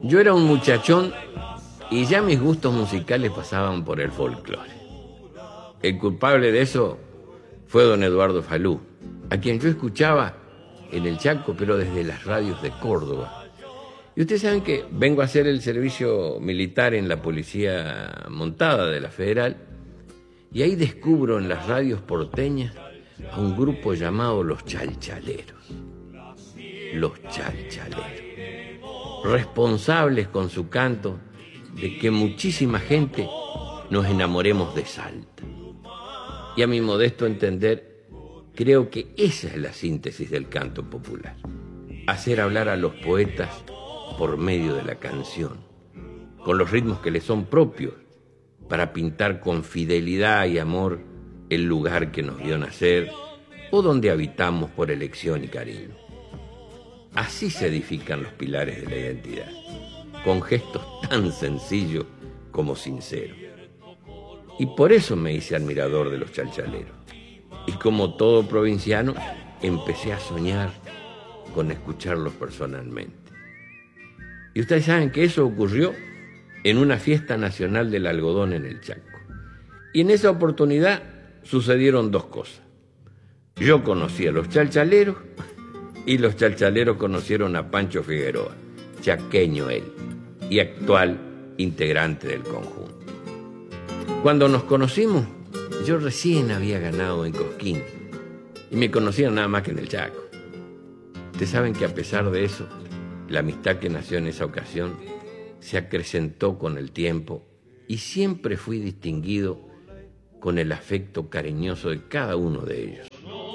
Yo era un muchachón y ya mis gustos musicales pasaban por el folclore. El culpable de eso fue don Eduardo Falú, a quien yo escuchaba en el Chaco, pero desde las radios de Córdoba. Y ustedes saben que vengo a hacer el servicio militar en la policía montada de la Federal, y ahí descubro en las radios porteñas a un grupo llamado Los Chalchaleros. Los Chalchaleros, responsables con su canto de que muchísima gente nos enamoremos de Salta. Y a mi modesto entender, creo que esa es la síntesis del canto popular: hacer hablar a los poetas por medio de la canción, con los ritmos que les son propios, para pintar con fidelidad y amor el lugar que nos vio nacer o donde habitamos por elección y cariño. Así se edifican los pilares de la identidad, con gestos tan sencillos como sinceros. Y por eso me hice admirador de los chalchaleros. Y como todo provinciano, empecé a soñar con escucharlos personalmente. Y ustedes saben que eso ocurrió en una fiesta nacional del algodón en el Chaco. Y en esa oportunidad sucedieron dos cosas. Yo conocí a los chalchaleros y los chalchaleros conocieron a Pancho Figueroa, chaqueño él, y actual integrante del conjunto. Cuando nos conocimos, yo recién había ganado en Cosquín y me conocían nada más que en el Chaco. Ustedes saben que a pesar de eso, la amistad que nació en esa ocasión se acrecentó con el tiempo y siempre fui distinguido con el afecto cariñoso de cada uno de ellos.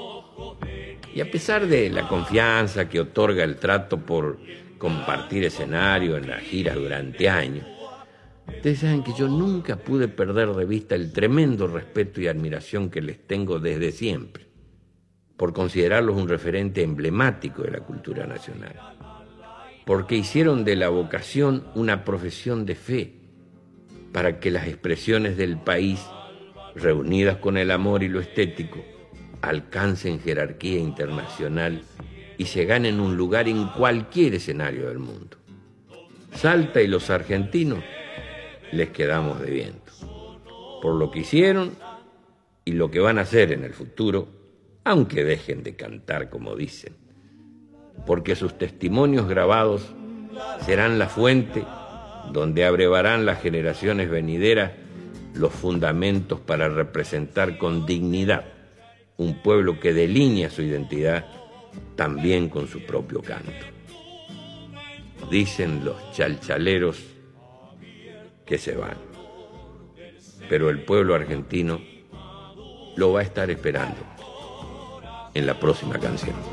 Y a pesar de la confianza que otorga el trato por compartir escenario en la gira durante años, ustedes saben que yo nunca pude perder de vista el tremendo respeto y admiración que les tengo desde siempre, por considerarlos un referente emblemático de la cultura nacional, porque hicieron de la vocación una profesión de fe, para que las expresiones del país, reunidas con el amor y lo estético, alcancen jerarquía internacional y se ganen un lugar en cualquier escenario del mundo. Salta y los argentinos les quedamos debiendo por lo que hicieron y lo que van a hacer en el futuro, aunque dejen de cantar como dicen, porque sus testimonios grabados serán la fuente donde abrevarán las generaciones venideras los fundamentos para representar con dignidad un pueblo que delinea su identidad también con su propio canto. Dicen los chalchaleros que se van, pero el pueblo argentino lo va a estar esperando en la próxima canción.